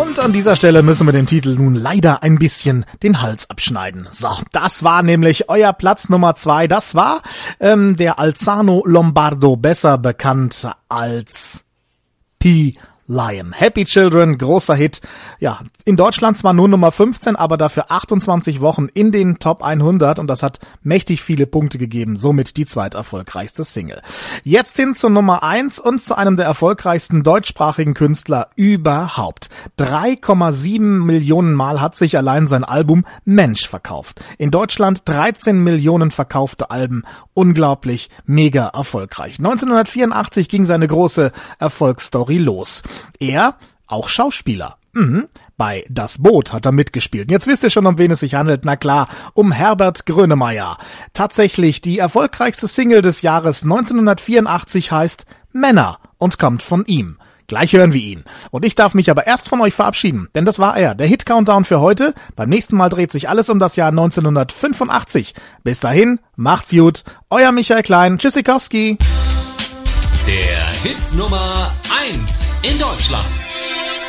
Und an dieser Stelle müssen wir dem Titel nun leider ein bisschen den Hals abschneiden. So, das war nämlich euer Platz Nummer 2. Das war der Alzano Lombardo, besser bekannt als P. Lion. Happy Children, großer Hit. Ja, in Deutschland zwar nur Nummer 15, aber dafür 28 Wochen in den Top 100 und das hat mächtig viele Punkte gegeben, somit die zweiterfolgreichste Single. Jetzt hin zur Nummer 1 und zu einem der erfolgreichsten deutschsprachigen Künstler überhaupt. 3,7 Millionen Mal hat sich allein sein Album Mensch verkauft. In Deutschland 13 Millionen verkaufte Alben. Unglaublich, mega erfolgreich. 1984 ging seine große Erfolgsstory los. Er, auch Schauspieler. Bei Das Boot hat er mitgespielt. Jetzt wisst ihr schon, um wen es sich handelt. Na klar, um Herbert Grönemeyer. Tatsächlich, die erfolgreichste Single des Jahres 1984 heißt Männer und kommt von ihm. Gleich hören wir ihn. Und ich darf mich aber erst von euch verabschieden, denn das war er, der Hit-Countdown für heute. Beim nächsten Mal dreht sich alles um das Jahr 1985. Bis dahin, macht's gut. Euer Michael Klein. Tschüssikowski. Der Hit Nummer 1 in Deutschland.